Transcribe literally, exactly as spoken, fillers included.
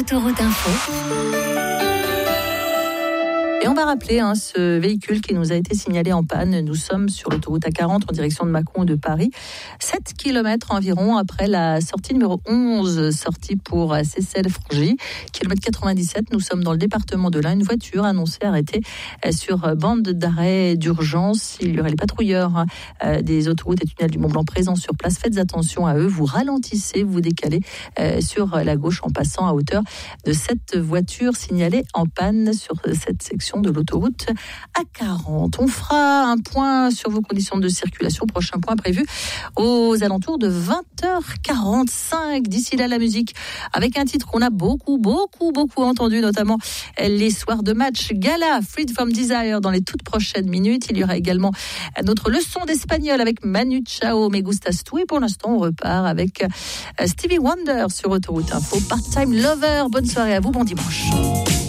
Autoroute Info. Et on va rappeler hein, ce véhicule qui nous a été signalé en panne. Nous sommes sur l'autoroute A quarante en direction de Mâcon et de Paris. sept kilomètres environ après la sortie numéro onze, sortie pour Seyssel-Frangy. Kilomètre quatre-vingt-dix-sept, nous sommes dans le département de l'Ain. Une voiture annoncée arrêtée sur bande d'arrêt d'urgence. Il y aurait les patrouilleurs hein, des autoroutes et tunnels du Mont-Blanc présents sur place. Faites attention à eux. Vous ralentissez, vous décalez euh, sur la gauche en passant à hauteur de cette voiture signalée en panne sur cette section de l'autoroute A quarante. On fera un point sur vos conditions de circulation. Prochain point prévu aux alentours de vingt heures quarante-cinq. D'ici là, la musique avec un titre qu'on a beaucoup, beaucoup, beaucoup entendu, notamment les soirs de match Gala, Freed from Desire dans les toutes prochaines minutes. Il y aura également notre leçon d'espagnol avec Manu Chao, Me Gustas Tu. Et pour l'instant, on repart avec Stevie Wonder sur Autoroute Info. Part-time Lover. Bonne soirée à vous, bon dimanche.